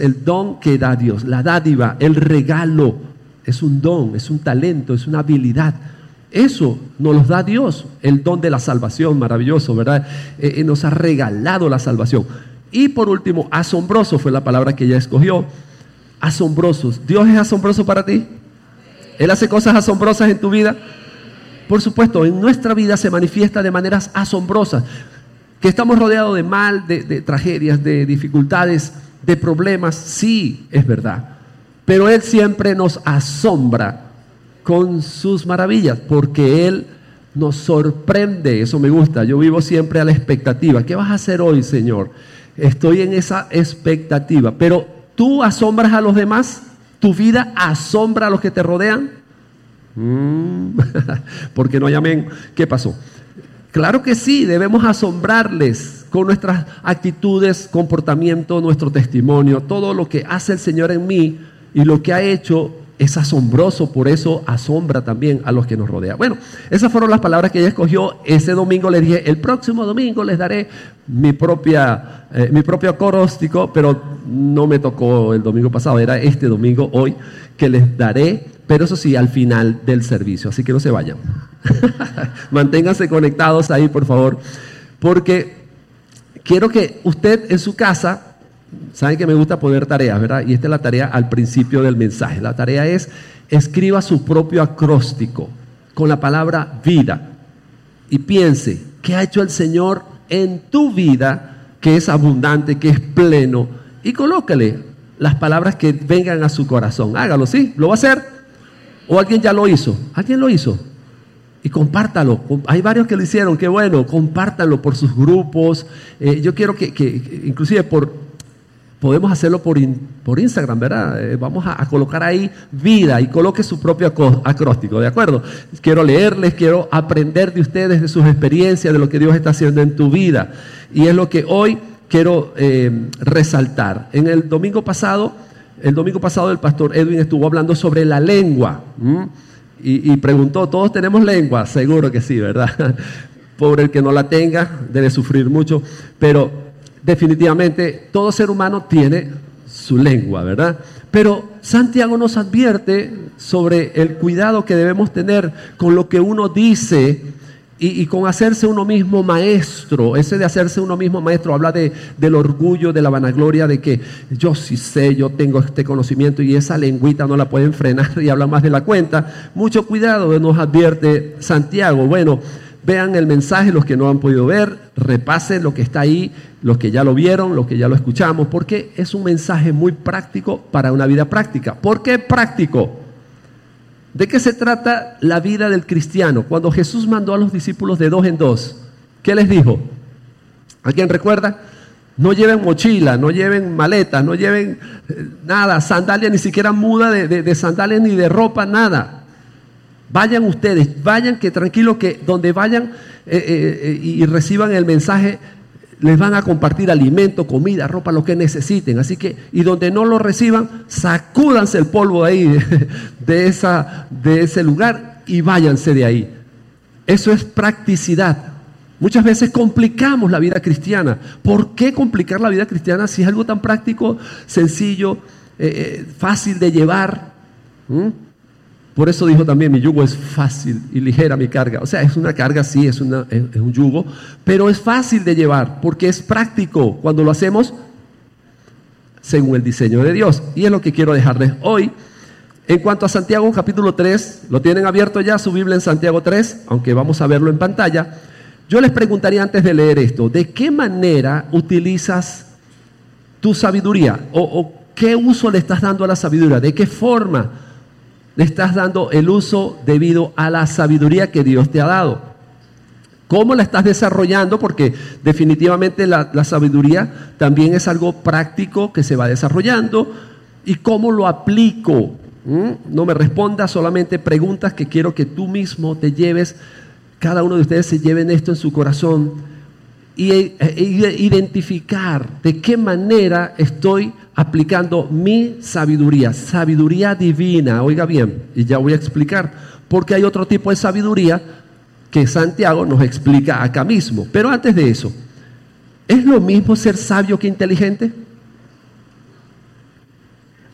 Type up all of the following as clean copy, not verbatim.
el don que da Dios, la dádiva, el regalo. Es un don, es un talento, es una habilidad. Eso nos los da Dios, el don de la salvación, maravilloso, ¿verdad? Nos ha regalado la salvación. Y por último, asombroso fue la palabra que ella escogió. Asombrosos. ¿Dios es asombroso para ti? ¿Él hace cosas asombrosas en tu vida? Por supuesto, en nuestra vida se manifiesta de maneras asombrosas. Que estamos rodeados de mal, de tragedias, de dificultades, de problemas, sí, es verdad. Pero Él siempre nos asombra con sus maravillas, porque Él nos sorprende. Eso me gusta. Yo vivo siempre a la expectativa. ¿Qué vas a hacer hoy, Señor? Estoy en esa expectativa. Pero ¿tú asombras a los demás? ¿Tu vida asombra a los que te rodean? Porque no llamen. ¿Qué pasó? Claro que sí, debemos asombrarles con nuestras actitudes, comportamiento, nuestro testimonio. Todo lo que hace el Señor en mí y lo que ha hecho es asombroso, por eso asombra también a los que nos rodean. Bueno, esas fueron las palabras que ella escogió. Ese domingo les dije, el próximo domingo les daré mi propio acróstico, pero no me tocó el domingo pasado, era este domingo, hoy, que les daré, pero eso sí, al final del servicio, así que no se vayan. Manténganse conectados ahí, por favor, porque quiero que usted en su casa, saben que me gusta poner tareas, ¿verdad? Y esta es la tarea al principio del mensaje. La tarea es, escriba su propio acróstico con la palabra vida y piense, ¿qué ha hecho el Señor en tu vida que es abundante, que es pleno? Y colócale las palabras que vengan a su corazón. Hágalo, ¿sí? ¿Lo va a hacer? ¿O alguien ya lo hizo? ¿Alguien lo hizo? Y compártalo. Hay varios que lo hicieron, qué bueno, compártalo por sus grupos. Yo quiero que inclusive podemos hacerlo por Instagram, ¿verdad? Vamos a colocar ahí vida y coloque su propio acróstico, ¿de acuerdo? Quiero leerles, quiero aprender de ustedes, de sus experiencias, de lo que Dios está haciendo en tu vida. Y es lo que hoy quiero resaltar. En el domingo pasado el pastor Edwin estuvo hablando sobre la lengua. Y preguntó, ¿todos tenemos lengua? Seguro que sí, ¿verdad? Pobre el que no la tenga, debe sufrir mucho, pero definitivamente todo ser humano tiene su lengua, ¿verdad? Pero Santiago nos advierte sobre el cuidado que debemos tener con lo que uno dice y con hacerse uno mismo maestro. Ese de hacerse uno mismo maestro habla del orgullo, de la vanagloria, de que yo sí sé, yo tengo este conocimiento y esa lengüita no la pueden frenar y habla más de la cuenta. Mucho cuidado nos advierte Santiago. Bueno, vean el mensaje, los que no han podido ver, repasen lo que está ahí, los que ya lo vieron, los que ya lo escuchamos, porque es un mensaje muy práctico para una vida práctica. ¿Por qué práctico? ¿De qué se trata la vida del cristiano? Cuando Jesús mandó a los discípulos de 2 en 2, ¿qué les dijo? ¿Alguien recuerda? No lleven mochila, no lleven maleta, no lleven nada, sandalias, ni siquiera muda de sandalias ni de ropa, nada. Vayan ustedes, vayan que tranquilo que donde vayan y reciban el mensaje, les van a compartir alimento, comida, ropa, lo que necesiten. Así que, y donde no lo reciban, sacúdanse el polvo ahí de ese lugar y váyanse de ahí. Eso es practicidad. Muchas veces complicamos la vida cristiana. ¿Por qué complicar la vida cristiana si es algo tan práctico, sencillo, fácil de llevar? Por eso dijo también, mi yugo es fácil y ligera mi carga. O sea, es una carga, sí, es un yugo, pero es fácil de llevar porque es práctico cuando lo hacemos según el diseño de Dios. Y es lo que quiero dejarles hoy. En cuanto a Santiago capítulo 3, ¿lo tienen abierto ya su Biblia en Santiago 3? Aunque vamos a verlo en pantalla. Yo les preguntaría antes de leer esto, ¿de qué manera utilizas tu sabiduría? ¿O qué uso le estás dando a la sabiduría? ¿De qué forma le estás dando el uso debido a la sabiduría que Dios te ha dado? ¿Cómo la estás desarrollando? Porque definitivamente la sabiduría también es algo práctico que se va desarrollando. ¿Y cómo lo aplico? No me respondas solamente preguntas que quiero que tú mismo te lleves, cada uno de ustedes se lleven esto en su corazón y identificar de qué manera estoy aplicando mi sabiduría divina. Oiga bien, y ya voy a explicar, porque hay otro tipo de sabiduría que Santiago nos explica acá mismo. Pero antes de eso, ¿es lo mismo ser sabio que inteligente?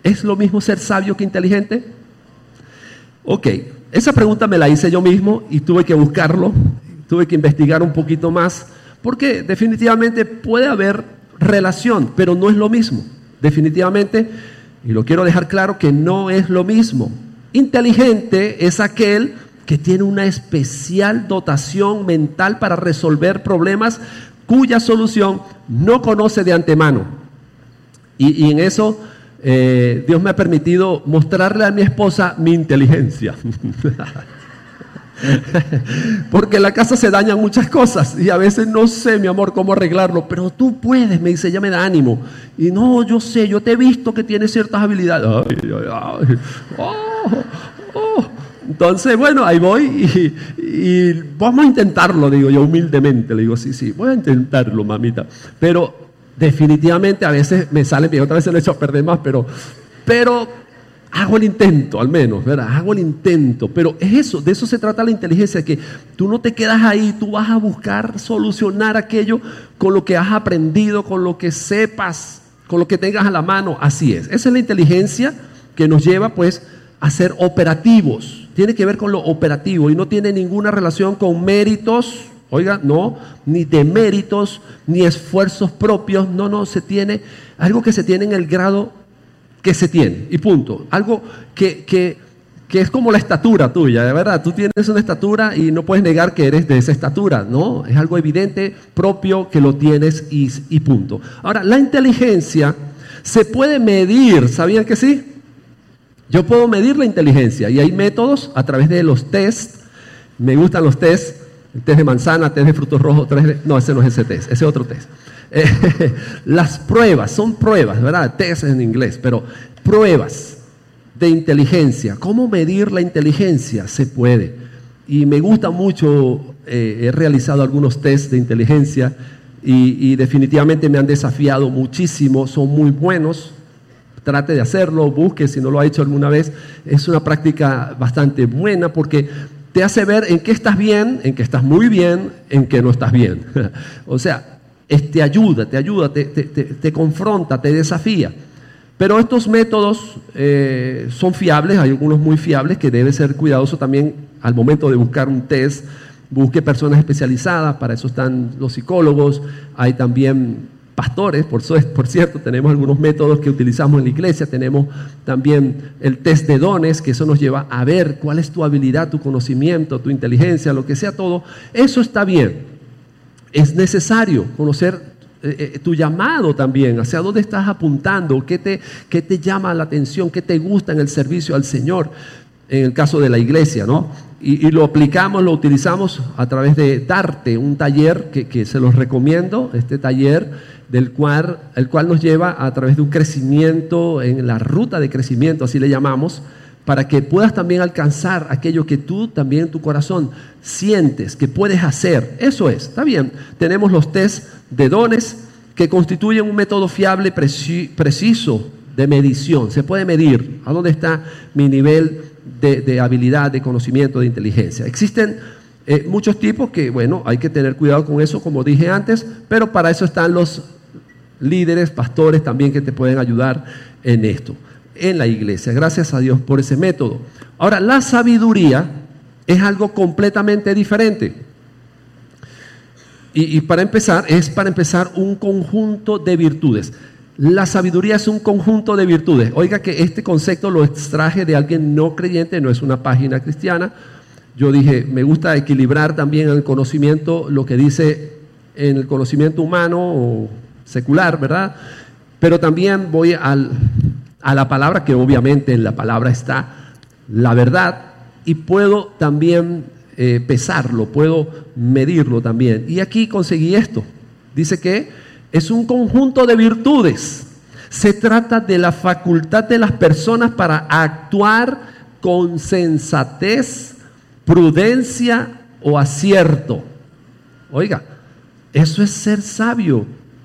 ¿Es lo mismo ser sabio que inteligente? Ok, esa pregunta me la hice yo mismo y tuve que buscarlo, tuve que investigar un poquito más, porque definitivamente puede haber relación, pero no es lo mismo. Definitivamente, y lo quiero dejar claro, que no es lo mismo. Inteligente es aquel que tiene una especial dotación mental para resolver problemas cuya solución no conoce de antemano. Y en eso Dios me ha permitido mostrarle a mi esposa mi inteligencia. Porque en la casa se dañan muchas cosas y a veces no sé, mi amor, cómo arreglarlo, pero tú puedes, me dice, ella me da ánimo. Y no, yo sé, yo te he visto que tienes ciertas habilidades. Ay, ay, ay. Oh. Entonces, bueno, ahí voy y vamos a intentarlo, digo yo humildemente. Le digo, sí, voy a intentarlo, mamita. Pero definitivamente a veces me sale bien, otras veces lo he hecho a perder más, pero hago el intento, al menos, ¿verdad? Hago el intento, pero es eso, de eso se trata la inteligencia, que tú no te quedas ahí, tú vas a buscar solucionar aquello con lo que has aprendido, con lo que sepas, con lo que tengas a la mano, así es. Esa es la inteligencia que nos lleva, pues, a ser operativos. Tiene que ver con lo operativo y no tiene ninguna relación con méritos, oiga, no, ni de méritos, ni esfuerzos propios, no, se tiene, algo que se tiene en el grado que se tiene, y punto. Algo que es como la estatura tuya, de verdad, tú tienes una estatura y no puedes negar que eres de esa estatura, ¿no? Es algo evidente, propio, que lo tienes y punto. Ahora, la inteligencia se puede medir, ¿sabían que sí? Yo puedo medir la inteligencia y hay métodos a través de los test. Me gustan los test, el test de manzana, test de frutos rojos, no, ese no es ese test, ese es otro test. Las pruebas, son pruebas, ¿verdad? Test en inglés, pero pruebas de inteligencia. ¿Cómo medir la inteligencia? Se puede. Y me gusta mucho, he realizado algunos tests de inteligencia y definitivamente me han desafiado muchísimo, son muy buenos. Trate de hacerlo, busque si no lo ha hecho alguna vez. Es una práctica bastante buena porque te hace ver en qué estás bien, en qué estás muy bien, en qué no estás bien. O sea, te ayuda, te confronta, te desafía. Pero estos métodos son fiables, hay algunos muy fiables que debe ser cuidadoso también al momento de buscar un test. Busque personas especializadas, para eso están los psicólogos, hay también pastores, por cierto, tenemos algunos métodos que utilizamos en la iglesia, tenemos también el test de dones, que eso nos lleva a ver cuál es tu habilidad, tu conocimiento, tu inteligencia, lo que sea todo. Eso está bien, es necesario conocer tu llamado también, hacia dónde estás apuntando, qué te llama la atención, qué te gusta en el servicio al Señor, en el caso de la iglesia, ¿no? Y lo aplicamos, lo utilizamos a través de Darte, un taller que se los recomiendo, este taller el cual nos lleva a través de un crecimiento, en la ruta de crecimiento, así le llamamos, para que puedas también alcanzar aquello que tú también en tu corazón sientes que puedes hacer. Eso es, está bien. Tenemos los test de dones que constituyen un método fiable, preciso de medición. Se puede medir a dónde está mi nivel de habilidad, de conocimiento, de inteligencia. Existen muchos tipos que, bueno, hay que tener cuidado con eso, como dije antes, pero para eso están los líderes, pastores también que te pueden ayudar en esto, en la iglesia. Gracias a Dios por ese método. Ahora, la sabiduría es algo completamente diferente. Y para empezar, un conjunto de virtudes. La sabiduría es un conjunto de virtudes. Oiga que este concepto lo extraje de alguien no creyente, no es una página cristiana. Yo dije, me gusta equilibrar también el conocimiento, lo que dice en el conocimiento humano o secular, ¿verdad? Pero también voy a la palabra, que obviamente en la palabra está la verdad, y puedo también pesarlo, puedo medirlo también. Y aquí conseguí esto. Dice que es un conjunto de virtudes. Se trata de la facultad de las personas para actuar con sensatez, prudencia o acierto. Oiga, eso es ser sabio.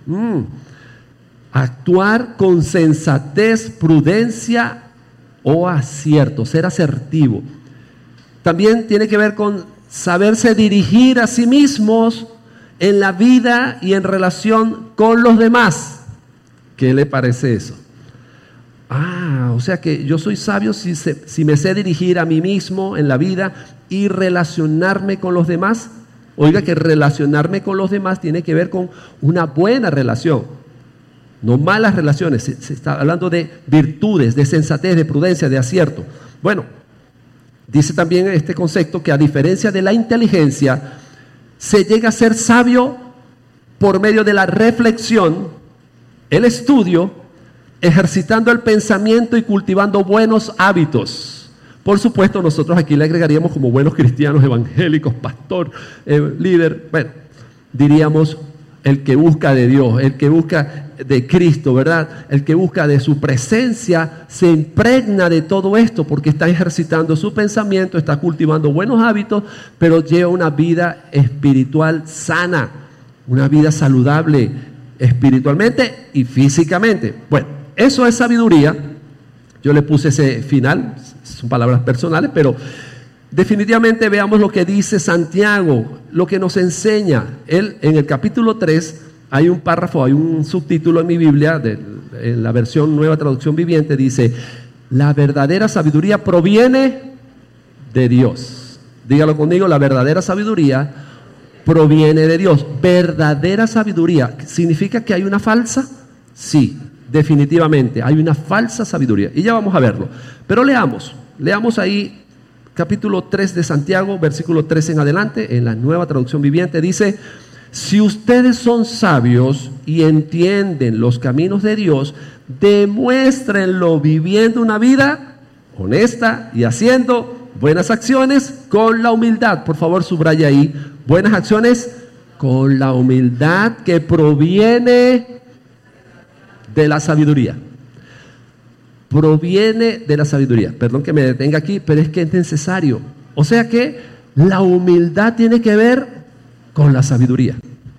Actuar con sensatez, prudencia o acierto, ser asertivo. También tiene que ver con saberse dirigir a sí mismos en la vida y en relación con los demás. ¿Qué le parece eso? O sea que yo soy sabio si me sé dirigir a mí mismo en la vida y relacionarme con los demás. Oiga, que relacionarme con los demás tiene que ver con una buena relación, no malas relaciones. Se está hablando de virtudes, de sensatez, de prudencia, de acierto. Bueno, dice también este concepto que a diferencia de la inteligencia, se llega a ser sabio por medio de la reflexión, el estudio, ejercitando el pensamiento y cultivando buenos hábitos. Por supuesto, nosotros aquí le agregaríamos como buenos cristianos evangélicos, pastor, líder, bueno, diríamos el que busca de Dios, el que busca de Cristo, ¿verdad? El que busca de su presencia se impregna de todo esto porque está ejercitando su pensamiento, está cultivando buenos hábitos, pero lleva una vida espiritual sana, una vida saludable espiritualmente y físicamente. Bueno, eso es sabiduría. Yo le puse ese final, son palabras personales, pero definitivamente veamos lo que dice Santiago, lo que nos enseña. Él, en el capítulo 3, hay un párrafo, hay un subtítulo en mi Biblia, en la versión Nueva Traducción Viviente, dice: la verdadera sabiduría proviene de Dios. Dígalo conmigo, la verdadera sabiduría proviene de Dios. Verdadera sabiduría, ¿significa que hay una falsa? Sí, definitivamente, hay una falsa sabiduría. Y ya vamos a verlo. Pero leamos ahí capítulo 3 de Santiago, versículo 3 en adelante, en la Nueva Traducción Viviente, dice: si ustedes son sabios y entienden los caminos de Dios, demuéstrenlo viviendo una vida honesta y haciendo buenas acciones con la humildad. Por favor, subraya ahí, buenas acciones con la humildad que proviene de la sabiduría. Proviene de la sabiduría. Perdón que me detenga aquí, pero es que es necesario. O sea que la humildad tiene que ver con la sabiduría.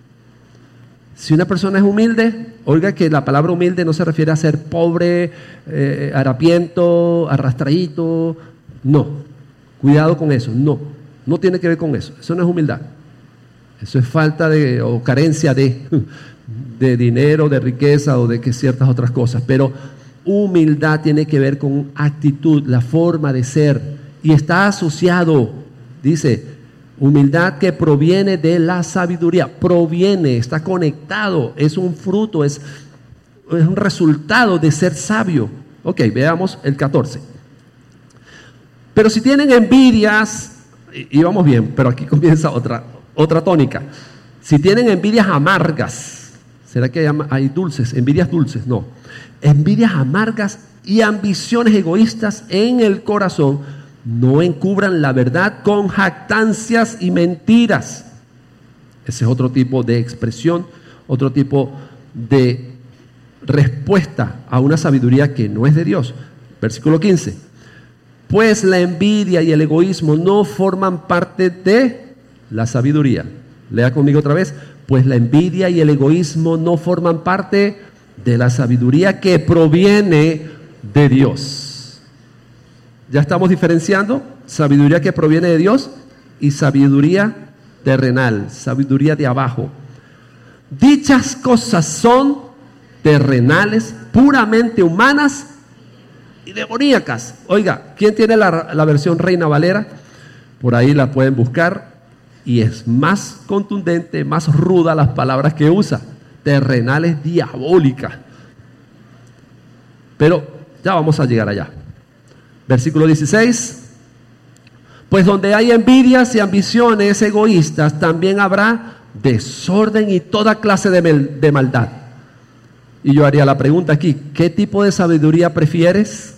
Si una persona es humilde, oiga que la palabra humilde no se refiere a ser pobre, harapiento, arrastradito. No, cuidado con eso. No tiene que ver con eso. Eso no es humildad. Eso es falta de o carencia de dinero, de riqueza o de que ciertas otras cosas. Pero humildad tiene que ver con actitud, la forma de ser, y está asociado, dice, humildad que proviene de la sabiduría, está conectado, es un fruto, es un resultado de ser sabio. Ok, veamos el 14. Pero si tienen envidias, y vamos bien, pero aquí comienza otra tónica. Si tienen envidias amargas, ¿será que hay dulces? Envidias dulces, no. Envidias amargas y ambiciones egoístas en el corazón, no encubran la verdad con jactancias y mentiras. Ese es otro tipo de expresión, otro tipo de respuesta a una sabiduría que no es de Dios. Versículo 15. Pues la envidia y el egoísmo no forman parte de la sabiduría. Lea conmigo otra vez. Pues la envidia y el egoísmo no forman parte de la sabiduría que proviene de Dios. Ya estamos diferenciando sabiduría que proviene de Dios y sabiduría terrenal, sabiduría de abajo. Dichas cosas son terrenales, puramente humanas y demoníacas. Oiga, ¿quién tiene la versión Reina Valera? Por ahí la pueden buscar y es más contundente, más ruda las palabras que usa. Terrenales, diabólicas. Pero ya vamos a llegar allá. Versículo 16. Pues donde hay envidias y ambiciones egoístas, también habrá desorden y toda clase de maldad. Y yo haría la pregunta aquí: ¿qué tipo de sabiduría prefieres?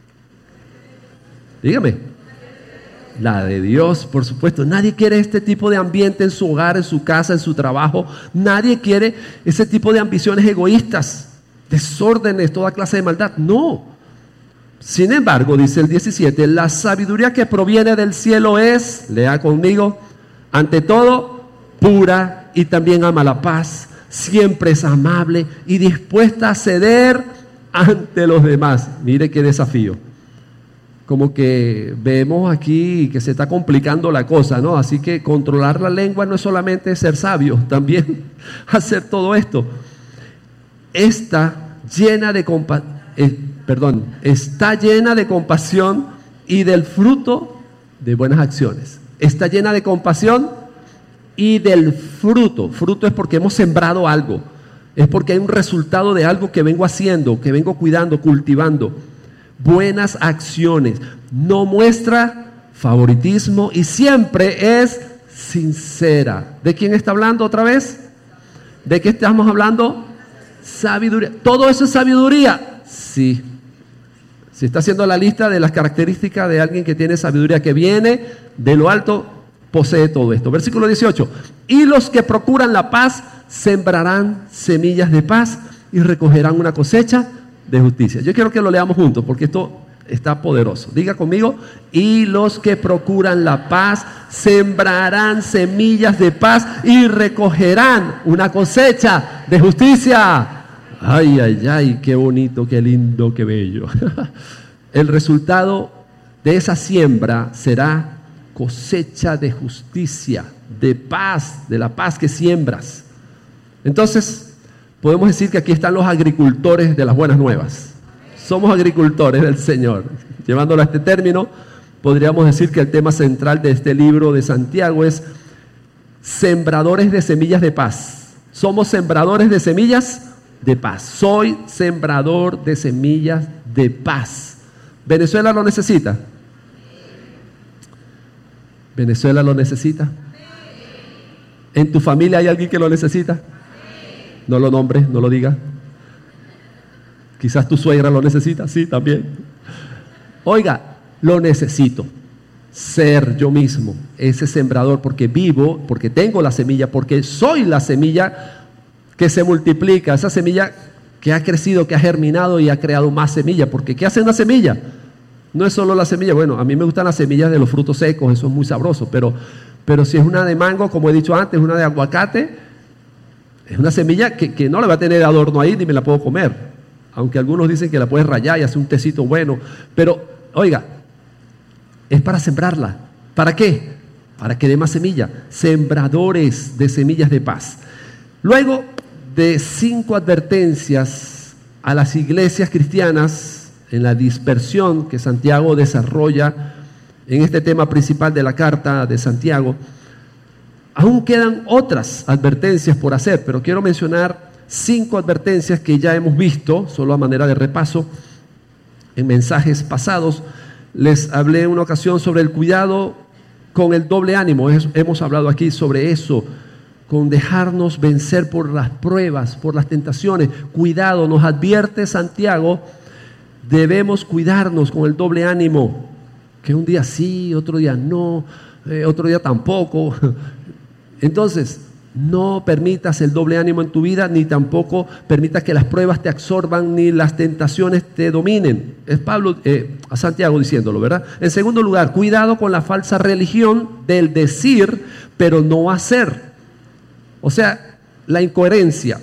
Dígame. La de Dios, por supuesto. Nadie quiere este tipo de ambiente en su hogar, en su casa, en su trabajo. Nadie quiere ese tipo de ambiciones egoístas, desórdenes, toda clase de maldad. No. Sin embargo, dice el 17, la sabiduría que proviene del cielo es, lea conmigo, ante todo, pura y también ama la paz, siempre es amable y dispuesta a ceder ante los demás. Mire qué desafío. Como que vemos aquí que se está complicando la cosa, ¿no? Así que controlar la lengua no es solamente ser sabio, también hacer todo esto. Esta llena de está llena de compasión y del fruto de buenas acciones. Está llena de compasión y del fruto. Fruto es porque hemos sembrado algo. Es porque hay un resultado de algo que vengo haciendo, que vengo cuidando, cultivando. Buenas acciones. No muestra favoritismo y siempre es sincera. ¿De quién está hablando otra vez? ¿De qué estamos hablando? Sabiduría. ¿Todo eso es sabiduría? Sí. Si está haciendo la lista de las características de alguien que tiene sabiduría, que viene de lo alto, posee todo esto. Versículo 18. Y los que procuran la paz sembrarán semillas de paz y recogerán una cosecha de justicia. Yo quiero que lo leamos juntos porque esto está poderoso. Diga conmigo: y los que procuran la paz sembrarán semillas de paz y recogerán una cosecha de justicia. Ay, ay, ay, qué bonito, qué lindo, qué bello. El resultado de esa siembra será cosecha de justicia, de paz, de la paz que siembras. Entonces, podemos decir que aquí están los agricultores de las buenas nuevas. Somos agricultores del Señor. Llevándolo a este término, podríamos decir que el tema central de este libro de Santiago es sembradores de semillas de paz. Somos sembradores de semillas de paz. Soy sembrador de semillas de paz. ¿Venezuela lo necesita? ¿Venezuela lo necesita? ¿En tu familia hay alguien que lo necesita? No lo nombres, no lo digas. Quizás tu suegra lo necesita, sí, también. Oiga, lo necesito. Ser yo mismo ese sembrador, porque vivo, porque tengo la semilla, porque soy la semilla que se multiplica, esa semilla que ha crecido, que ha germinado y ha creado más semilla. Porque ¿qué hace una semilla? No es solo la semilla. Bueno, a mí me gustan las semillas de los frutos secos, eso es muy sabroso, pero si es una de mango, como he dicho antes, una de aguacate, es una semilla que no le va a tener adorno ahí ni me la puedo comer. Aunque algunos dicen que la puedes rallar y hacer un tecito bueno. Pero, oiga, es para sembrarla. ¿Para qué? Para que dé más semilla. Sembradores de semillas de paz. Luego de 5 advertencias a las iglesias cristianas en la dispersión que Santiago desarrolla en este tema principal de la carta de Santiago, aún quedan otras advertencias por hacer, pero quiero mencionar 5 advertencias que ya hemos visto, solo a manera de repaso, en mensajes pasados. Les hablé en una ocasión sobre el cuidado con el doble ánimo. Hemos hablado aquí sobre eso, con dejarnos vencer por las pruebas, por las tentaciones. Cuidado, nos advierte Santiago, debemos cuidarnos con el doble ánimo, que un día sí, otro día no, otro día tampoco. Entonces, no permitas el doble ánimo en tu vida, ni tampoco permitas que las pruebas te absorban, ni las tentaciones te dominen. Es Pablo, a Santiago diciéndolo, ¿verdad? En segundo lugar, cuidado con la falsa religión del decir, pero no hacer. O sea, la incoherencia.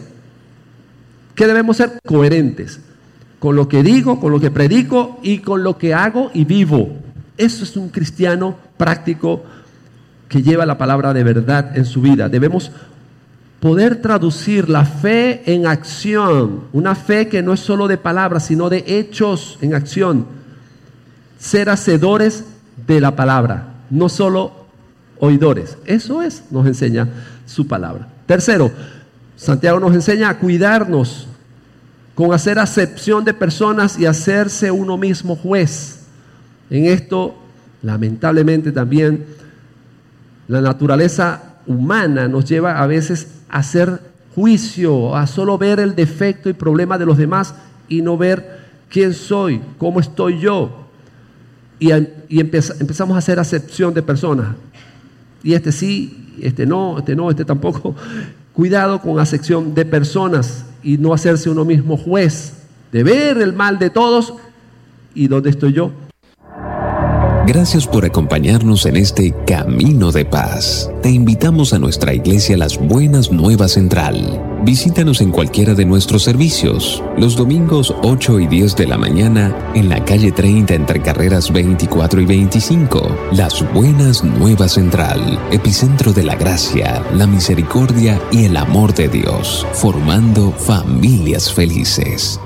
¿Qué debemos ser? Coherentes con lo que digo, con lo que predico y con lo que hago y vivo. Eso es un cristiano práctico que lleva la palabra de verdad en su vida. Debemos poder traducir la fe en acción, una fe que no es solo de palabras, sino de hechos en acción. Ser hacedores de la palabra, no solo oidores. Eso nos enseña su palabra. Tercero, Santiago nos enseña a cuidarnos con hacer acepción de personas y hacerse uno mismo juez. En esto, lamentablemente también, la naturaleza humana nos lleva a veces a hacer juicio, a solo ver el defecto y problema de los demás y no ver quién soy, cómo estoy yo. Y empezamos a hacer acepción de personas. Y este sí, este no, este tampoco. Cuidado con acepción de personas y no hacerse uno mismo juez, de ver el mal de todos y dónde estoy yo. Gracias por acompañarnos en este Camino de Paz. Te invitamos a nuestra iglesia Las Buenas Nuevas Central. Visítanos en cualquiera de nuestros servicios, los domingos 8 y 10 de la mañana en la calle 30 entre carreras 24 y 25. Las Buenas Nuevas Central, epicentro de la gracia, la misericordia y el amor de Dios, formando familias felices.